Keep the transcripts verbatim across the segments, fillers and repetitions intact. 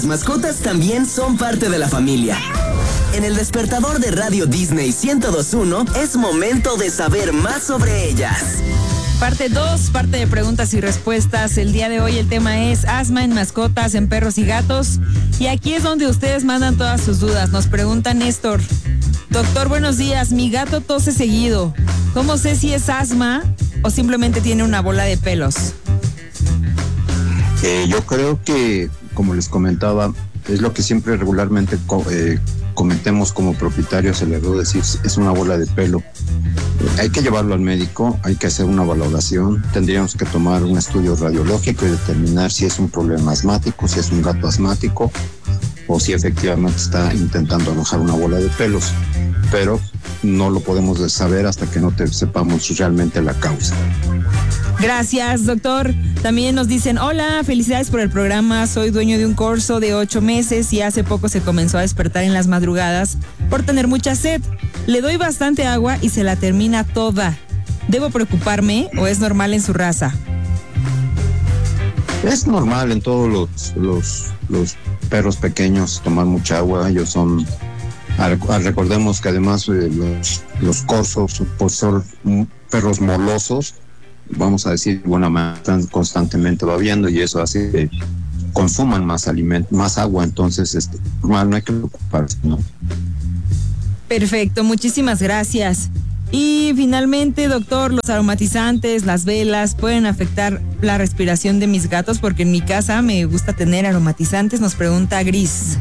Las mascotas también son parte de la familia. En el despertador de Radio Disney ciento dos punto uno es momento de saber más sobre ellas. Parte dos, parte de preguntas y respuestas. El día de hoy el tema es asma en mascotas, en perros y gatos. Y aquí es donde ustedes mandan todas sus dudas. Nos pregunta Néstor: doctor, buenos días, mi gato tose seguido. ¿Cómo sé si es asma o simplemente tiene una bola de pelos? Eh, yo creo que, como les comentaba, es lo que siempre regularmente eh, cometemos como propietarios, se le debe decir, es una bola de pelo. Hay que llevarlo al médico, hay que hacer una valoración, tendríamos que tomar un estudio radiológico y determinar si es un problema asmático, si es un gato asmático o si efectivamente está intentando alojar una bola de pelos, pero no lo podemos saber hasta que no te sepamos realmente la causa. Gracias, doctor. También nos dicen: hola, felicidades por el programa, soy dueño de un corso de ocho meses y hace poco se comenzó a despertar en las madrugadas por tener mucha sed. Le doy bastante agua y se la termina toda. ¿Debo preocuparme o es normal en su raza? Es normal en todos los, los, los perros pequeños tomar mucha agua. Ellos son, recordemos que además los, los corsos, pues son perros molosos, vamos a decir, bueno, están constantemente babeando y eso hace que consuman más alimento, más agua. Entonces, este, normal, no hay que preocuparse, ¿no? Perfecto, muchísimas gracias. Y finalmente, doctor, los aromatizantes, las velas, ¿pueden afectar la respiración de mis gatos? Porque en mi casa me gusta tener aromatizantes, nos pregunta Gris.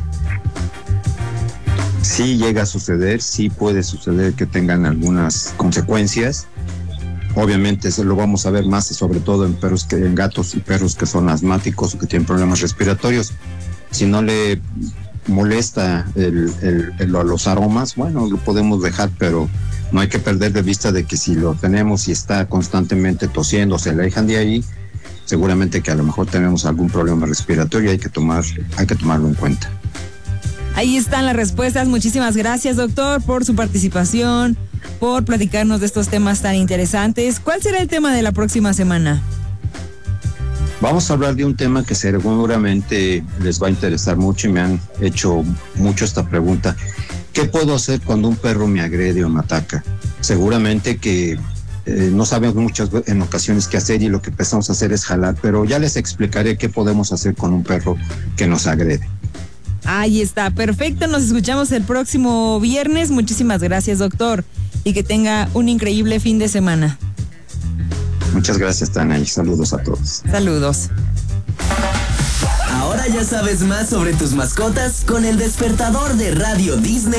Sí llega a suceder, sí puede suceder que tengan algunas consecuencias. Obviamente eso lo vamos a ver más, sobre todo en perros que en gatos y perros que son asmáticos o que tienen problemas respiratorios. Si no le molesta el, el, el, los aromas, bueno, lo podemos dejar, pero no hay que perder de vista de que si lo tenemos y está constantemente tosiendo, se alejan de ahí, seguramente que a lo mejor tenemos algún problema respiratorio y hay que tomar, hay que tomarlo en cuenta. Ahí están las respuestas. Muchísimas gracias, doctor, por su participación, por platicarnos de estos temas tan interesantes. ¿Cuál será el tema de la próxima semana? Vamos a hablar de un tema que seguramente les va a interesar mucho y me han hecho mucho esta pregunta. ¿Qué puedo hacer cuando un perro me agrede o me ataca? Seguramente que eh, no sabemos muchas en ocasiones qué hacer y lo que empezamos a hacer es jalar, pero ya les explicaré qué podemos hacer con un perro que nos agrede. Ahí está, perfecto. Nos escuchamos el próximo viernes. Muchísimas gracias, doctor, y que tenga un increíble fin de semana. Muchas gracias, Tania, y saludos a todos. Saludos. Ahora ya sabes más sobre tus mascotas con el despertador de Radio Disney.